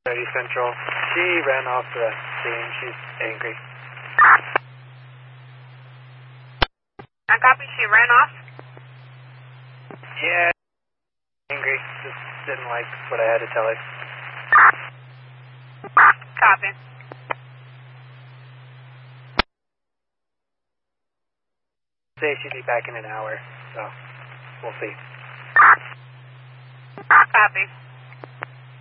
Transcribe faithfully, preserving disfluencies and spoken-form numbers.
thirty Central. She ran off the scene. She's angry. I copy. She ran off? Yeah. Angry. Just didn't like what I had to tell her. Copy. Say she'd be back in an hour, so we'll see. Copy.